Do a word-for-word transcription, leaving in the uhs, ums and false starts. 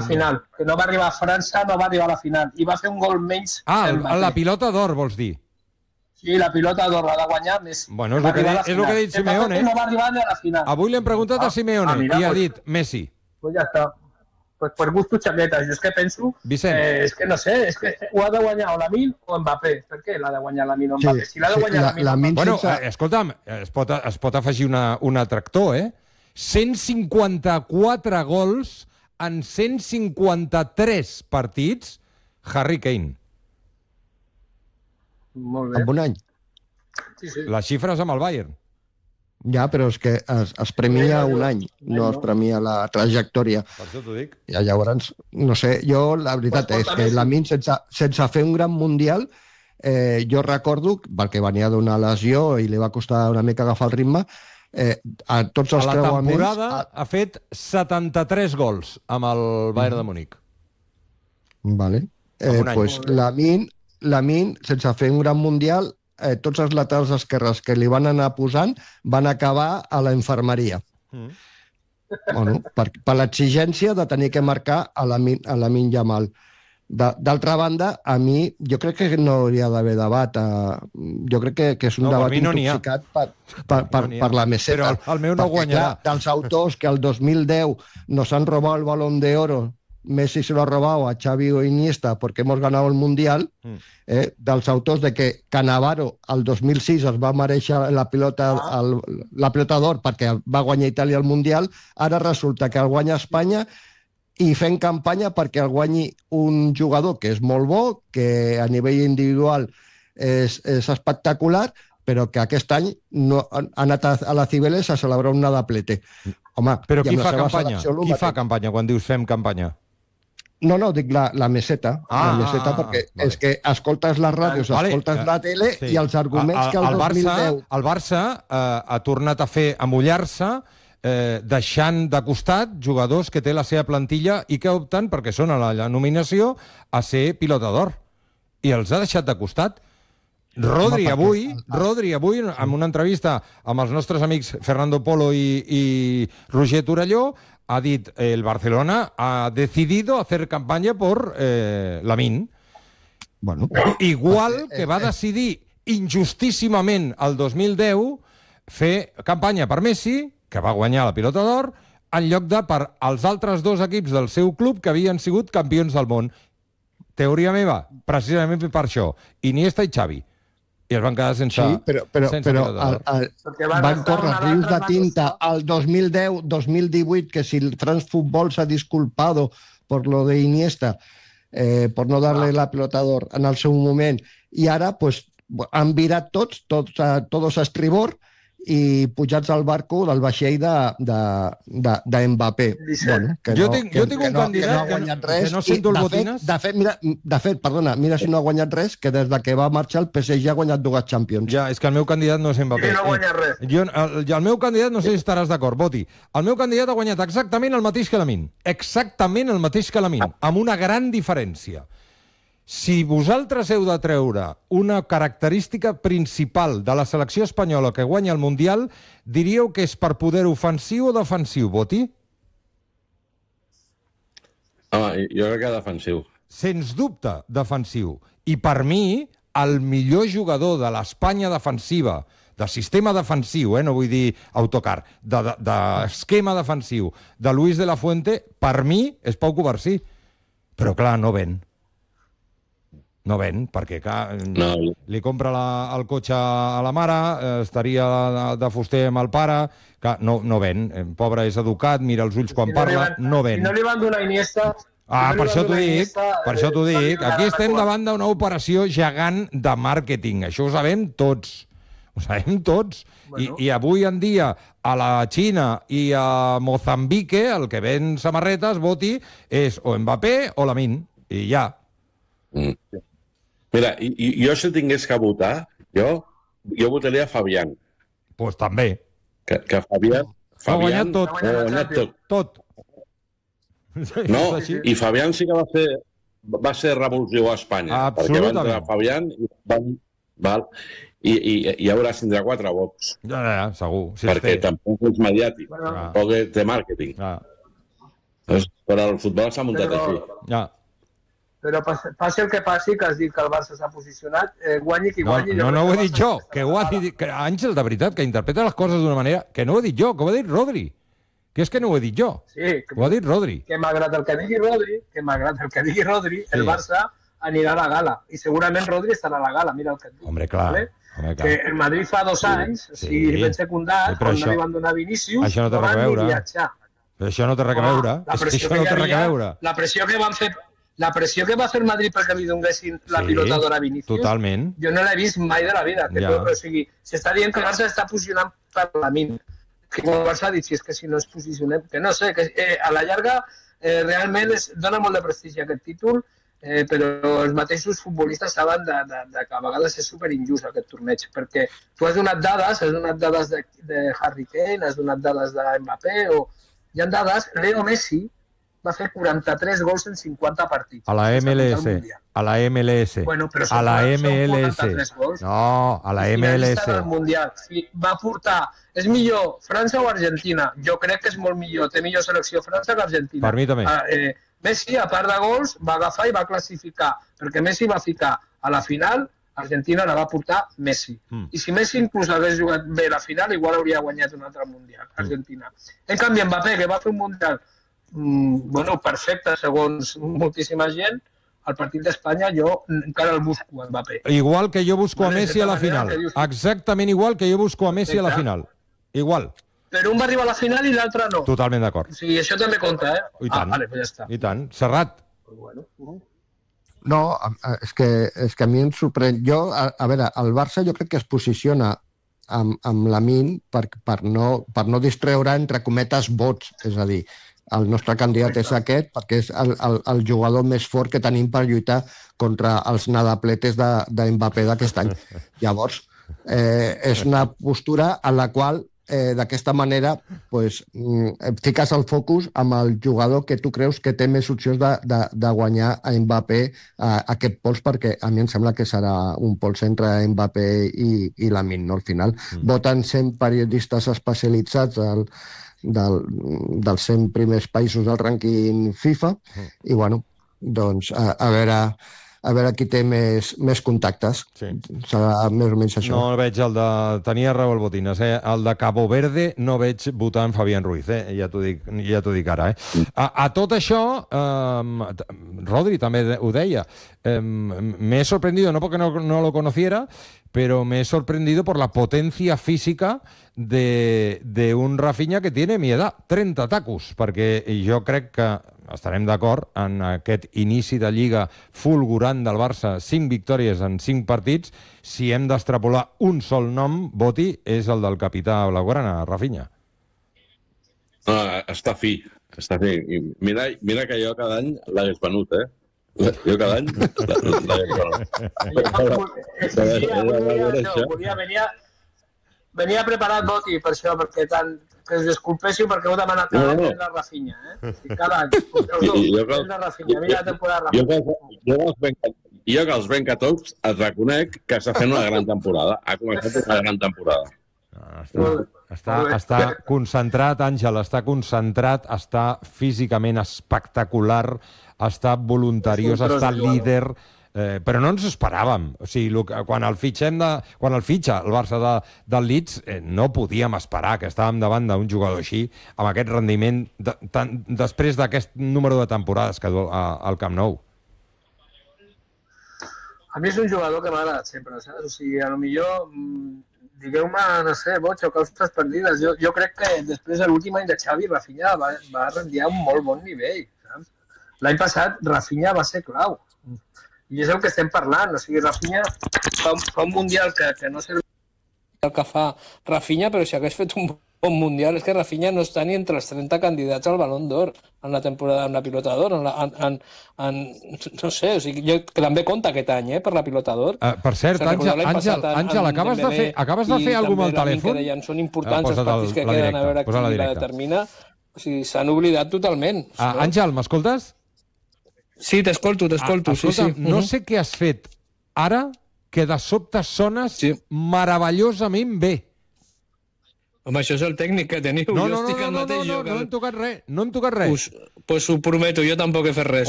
la final. Que no va arribar a França, no va arribar a la final. I va fer un gol menys... Ah, la pilota d'or, vols dir? Sí, la pilota d'or l'ha de guanyar Messi. Bueno, és el que, és el que ha dit Simeone. No va arribar ni a la final. Avui li hem preguntat a Simeone ah, mira, i ha dit Messi. Pues ja està. Pues per gusto xaqueta. Jo és que penso... Vicent. Eh, és que no sé, és que ho ha de guanyar o Lamine o Mbappé. Per què l'ha de guanyar Lamine o Mbappé? Sí, si l'ha de guanyar sí, Lamine o Mbappé... Bueno, sense... escolta'm, es pot, es pot afegir una, un atractor, eh? cent cinquanta-quatre gols en cent cinquanta-tres partits, Harry Kane. Molt bé. En un any. Sí, sí. Les xifres amb el Bayern. Ja, però és que es, es premia un any, no es premia la trajectòria. Per això t'ho dic. Ja, llavors, no sé, jo la veritat pues és que Lamine, sense, sense fer un gran mundial, eh, jo recordo, perquè venia d'una lesió i li va costar una mica agafar el ritme, eh, a tots els creuaments... A la temporada a... ha fet setanta-tres gols amb el Bayern de Múnich. Vale. Eh, pues Lamine, Lamine, sense fer un gran mundial, Eh, tots els laterals esquerres que li van anar posant van acabar a la infermeria. Mm. Bueno, per, per l'exigència de tenir que marcar a Lamine, a Lamine Yamal. D'altra banda, a mi, jo crec que no hauria d'haver debat. Eh, jo crec que, que és un no, debat no intoxicat per, per, per, no per la meseta. Però el, el meu no perquè, guanyarà. Clar, dels autors que el dos mil deu nos han robado el Balón de Oro, Messi se lo ha robado a Xavi o Iniesta porque hemos ganado el Mundial, eh, dels autors de que Cannavaro el dos mil sis es va mereixer la pilota, el, la pilota d'or perquè va guanyar Itàlia el Mundial, ara resulta que el guanya Espanya i fent campanya perquè el guanyi un jugador que és molt bo, que a nivell individual és, és espectacular, però que aquest any no, ha anat a la Cibeles a celebrar un nadaplete. Home, però qui fa campanya? Qui fa campanya quan dius fem campanya? No, no, dic la, la meseta, ah, la meseta perquè vale. És que escoltes les ràdios, vale. escoltes la tele sí. i els arguments a, a, que el, el dos mil deu... Barça, el Barça eh, ha tornat a fer a mullar-se eh, deixant de costat jugadors que té la seva plantilla i que opten, perquè són a la, la nominació, a ser pilota d'or. I els ha deixat de costat. Rodri avui, Rodri avui, en una entrevista amb els nostres amics Fernando Polo i, i Roger Torelló, ha dit el Barcelona ha decidido hacer campaña por eh, Lamine. Bueno, igual que va decidir injustíssimament el dos mil deu fer campanya per Messi, que va guanyar la pilota d'or, en lloc de per als altres dos equips del seu club que havien sigut campions del món. Teoria meva, precisament per això. Iniesta i Xavi. I es van quedar sense... Sí, però, però, però el, el, van córrer rius de tinta al dos mil deu dos mil divuit, que si el France Football s'ha disculpado por lo de Iniesta, eh, por no darle la pelota d'or en el seu moment, i ara pues, han virat tots, tots a, todos a estribor, i pujats al barco del vaixell de, de, de, de Mbappé. Bueno, que jo no, tinc, que, jo tinc un que no, candidat que no ha guanyat res. Que no sento el de botines. Fet, de, fet, mira, de fet, perdona, mira si no ha guanyat res, que des de que va marxar el P S G ha guanyat dues Champions. Ja, és que el meu candidat no és Mbappé. I no ha guanyat res. Jo, el, el meu candidat, no sé si estaràs d'acord, Boti, el meu candidat ha guanyat exactament el mateix que Lamine. Exactament el mateix que Lamine, amb una gran diferència. Si vosaltres heu de treure una característica principal de la selecció espanyola que guanya el Mundial, diríeu que és per poder ofensiu o defensiu, Boti? Home, jo crec que defensiu. Sens dubte, defensiu. I per mi, el millor jugador de l'Espanya defensiva, de sistema defensiu, eh, no vull dir autocar, d'esquema de, de defensiu, de Luis de la Fuente, per mi és Pau Covarsí. Però clar, no ven. No ven, perquè clar, no. li compra la, el cotxe a la mare, eh, estaria de, de fuster amb el pare, clar, no, no ven. Pobre és educat, mira els ulls quan si no parla, van, no ven. Si no li van donar Iniesta... Ah, si no per això t'ho dic, Iniesta, per això t'ho dic. Aquí estem davant davant d'una operació gegant de màrqueting, això ho sabem tots. Ho sabem tots. Bueno. I, I avui en dia, a la Xina i a Mozambique, el que ven samarretes, Boti, és o Mbappé o Lamine. I ja. Mm. Mira, i, i, jo si tingués que votar, jo, jo votaria Fabián. Doncs pues també. Que, que Fabián... Fabián ha guanyat tot. Ha guanyat tot. Tot. No, i Fabián sí que va ser, va ser revulsiu a Espanya. Perquè va entrar Fabián i van... Val, i, i, i a veure si tindrà quatre vots. Ja, ja, segur. Si perquè tampoc és mediàtic, bueno. Tampoc té màrqueting. Ah. Però el futbol s'ha muntat Però- així. Ja. Però passi, passi el que passi, que has dit que el Barça s'ha posicionat, eh, guanyi qui No, guanyi... no, jo no ho crec he el dit Barça jo, està que ho ha a la dit... Que, Àngel, de veritat, que interpreta les coses d'una manera... Que no ho he dit jo, que ho ha dit Rodri. Que és que no ho he dit jo. Sí, que, Ho ha dit Rodri. que malgrat el que digui Rodri, que malgrat el que digui Rodri, el Sí. Barça anirà a la gala. I segurament Rodri estarà a la gala, mira el que et dic. Home, clar. Vale? Home, Que clar. el Madrid fa dos anys, o sigui, Sí. ben secundat, Sí, però quan això- no li van donar Vinícius, això no té no res a van ni veure. viatjar. Però això no té res a Home, veure. la És que pressió això no que té hi res a havia- veure. La pressió que van fer la pressió que va fer el Madrid perquè li donessin la Sí, pilotadora a Vinícius, totalment. jo no l'he vist mai de la vida. Que Ja. tot, o sigui, s'està dient que el Barça està posicionant per la min. Que el Barça ha dit, si és que si no es posicionem, que no sé, que eh, a la llarga eh, realment es dona molt de prestigi a aquest títol, eh, però els mateixos futbolistes saben de, de, de que a vegades és superinjust aquest torneig, perquè tu has donat dades, has donat dades de, de Harry Kane, has donat dades de Mbappé, o hi ha dades, Leo Messi va fer quaranta-tres gols en cinquanta partits. A la M L S. A la M L S. Bueno, però a són, la són M L S. quaranta-tres gols. No, a la M L S. Finalista del Mundial. Sí, va portar... És millor França o Argentina? Jo crec que és molt millor. Té millor selecció França que Argentina. Per mi també. Ah, eh, Messi, a part de gols, va agafar i va classificar. Perquè Messi va ficar a la final, Argentina la va portar Messi. Mm. I si Messi inclús hagués jugat bé la final, igual hauria guanyat un altre Mundial, Argentina. En canvi, Mbappé, que va fer un Mundial mm, bueno, perfecte, segons moltíssima gent, al partit d'Espanya jo encara el busco, Mbappé. Igual que jo busco a Vale, Messi a la de tota manera final. que dius- Exactament igual que jo busco a Messi a la Exacte. final. Igual. Però un va arribar a la final i l'altre no. Totalment d'acord. O sigui, això també compta, eh? I tant. Ah, vale, pues ja està. I tant. Serrat. Pues bueno. uh-huh. No, a- a- és que, és que a mi em sorprèn. Jo, a, a veure, el Barça jo crec que es posiciona amb, amb la Min per, per, no, per no distreure, entre cometes, vots. És a dir, el nostre candidat és aquest perquè és el, el, el jugador més fort que tenim per lluitar contra els nadapletes de, de Mbappé d'aquest any. Llavors, eh, és una postura en la qual eh, d'aquesta manera pues, mm, fiques el focus amb el jugador que tu creus que té més opcions de, de, de guanyar a Mbappé a, a aquest pols, perquè a mi em sembla que serà un pols entre Mbappé i, i Lamine, no? Al final mm. voten cent periodistes especialitzats del, del, dels cent primers països del rànquing FIFA mm. i bueno, doncs a, a veure a veure qui té més, més contactes. Sí. Serà més o menys això. No veig el de... Tenia raó el Botines, eh? El de Cabo Verde no veig votar en Fabián Ruiz, eh? Ja t'ho dic, ja t'ho dic ara, eh? A, a tot això, eh, Rodri també ho deia, eh, me he sorprendido, no porque no, no lo conociera, pero me he sorprendido por la potencia física de, de un Rafinha que tiene mi edad, trenta tacos, perquè jo crec que estarem d'acord en aquest inici de Lliga fulgurant del Barça, cinc victòries en cinc partits. Si hem d'extrapolar un sol nom, Boti, és el del capità blaugrana, Rafinha. No, està fi, està fi. I mira, mira que jo cada any l'hagués venut, eh? Jo cada any l'hagués venut. Volia, venia, venia preparat Boti per això, perquè tant que us disculpéssiu perquè heu demanat cada any la Rafinha, eh? I cada any. Jo la Rafinha, mira la temporada Jo que els ben catòlics et reconec que està fent una gran temporada. Ha començat una gran temporada. Està, està, està concentrat, Àngel, està concentrat, està físicament espectacular, està voluntariós, està líder, eh, però no ens ho esperàvem. O sigui, quan el fitxem de, quan el fitxa el Barça de, del Leeds, eh, no podíem esperar que estàvem davant d'un jugador així, amb aquest rendiment, de, tan, després d'aquest número de temporades que du al Camp Nou. A mi és un jugador que m'ha agradat sempre, saps? O sigui, a lo millor, digueu-me, no sé, boig o causes perdides. Jo, jo crec que després de l'últim any de Xavi, Rafinha va, va rendir a un molt bon nivell, saps? L'any passat, Rafinha va ser clau. I és el que estem parlant. O sigui, Rafinha fa, fa un Mundial que, que no sé el que fa Rafinha, però si hagués fet un bon Mundial, és que Rafinha no està ni entre els trenta candidats al Balón d'Or en la temporada, en la pilota d'or, en, la, en, en, en, no sé, o sigui, jo, que també compta aquest any, eh, per la pilota d'or. Uh, per cert, o sigui, Àngel, Àngel, Àngel, acabes de fer, acabes de fer alguna cosa amb el telèfon? Que deien, són importants ah, els partits que queden, a veure qui la, la determina. O sigui, s'han oblidat totalment. Ah, Àngel, m'escoltes? Sí, t'escolto, t'escolto. Ah, escolta, sí, sí. No sé què has fet ara que de sobte sones sí. meravellosament bé. Home, això és el tècnic que teniu. No, jo no, estic no, al no, mateix no, no, lloc. no hem tocat res, no hem tocat res. Us, pues ho prometo, jo tampoc he fet res.